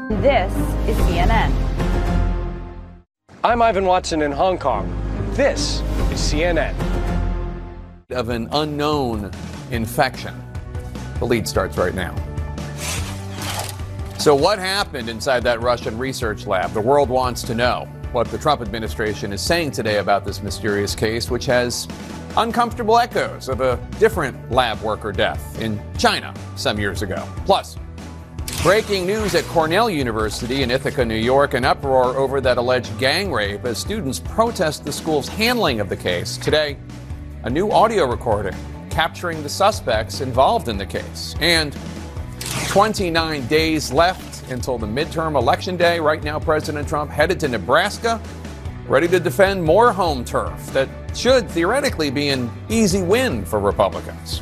This is CNN. I'm Ivan Watson in Hong Kong. This is CNN. Of an unknown infection. The lead starts right now. So what happened inside that Russian research lab? The world wants to know what the Trump administration is saying today about this mysterious case, which has uncomfortable echoes of a different lab worker death in China some years ago. Plus, breaking news at Cornell University in Ithaca, New York, an uproar over that alleged gang rape as students protest the school's handling of the case. Today, a new audio recording capturing the suspects involved in the case. And 29 days left until the midterm election day. Right now, President Trump headed to Nebraska, ready to defend more home turf that should theoretically be an easy win for Republicans.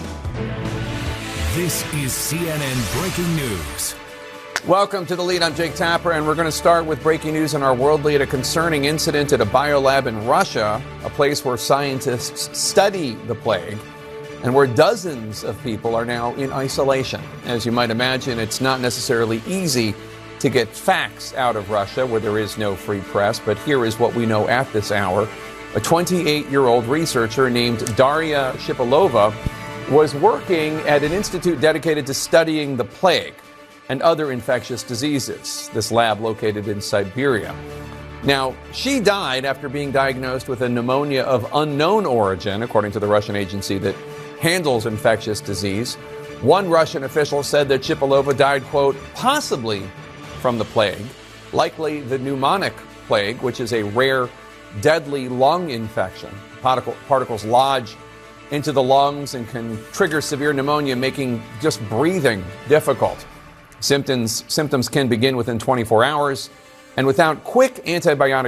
This is CNN Breaking News. Welcome to The Lead. I'm Jake Tapper, and we're going to start with breaking news in our world lead, a concerning incident at a biolab in Russia, a place where scientists study the plague, and where dozens of people are now in isolation. As you might imagine, it's not necessarily easy to get facts out of Russia, where there is no free press, but here is what we know at this hour. A 28-year-old researcher named Daria Shipilova was working at an institute dedicated to studying the plague and other infectious diseases, this lab located in Siberia. Now, she died after being diagnosed with a pneumonia of unknown origin, according to the Russian agency that handles infectious disease. One Russian official said that Shipilova died, quote, possibly from the plague, likely the pneumonic plague, which is a rare, deadly lung infection. Particles lodge into the lungs and can trigger severe pneumonia, making just breathing difficult. Symptoms can begin within 24 hours, and without quick antibiotic